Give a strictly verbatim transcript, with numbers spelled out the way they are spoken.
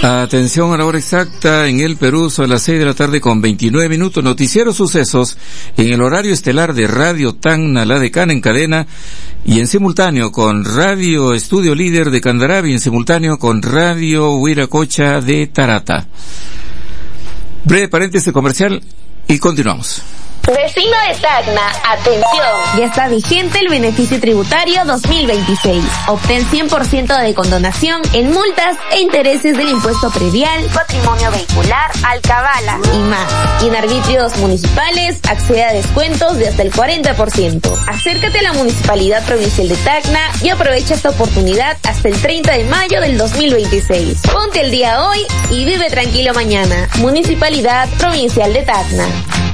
Atención a la hora exacta en el Perú, son las seis de la tarde con veintinueve minutos. Noticiero Sucesos en el horario estelar de Radio Tacna, la decana en cadena, y en simultáneo con Radio Estudio Líder de Candaravi, en simultáneo con Radio Huiracocha de Tarata. Breve paréntesis comercial y continuamos. Vecino de Tacna, atención. Ya está vigente el beneficio tributario dos mil veintiséis. Obtén cien por ciento de condonación en multas e intereses del impuesto predial, patrimonio vehicular, alcabala y más. Y en arbitrios municipales accede a descuentos de hasta el cuarenta por ciento. Acércate a la Municipalidad Provincial de Tacna y aprovecha esta oportunidad hasta el treinta de mayo del dos mil veintiséis. Ponte el día hoy y vive tranquilo mañana. Municipalidad Provincial de Tacna.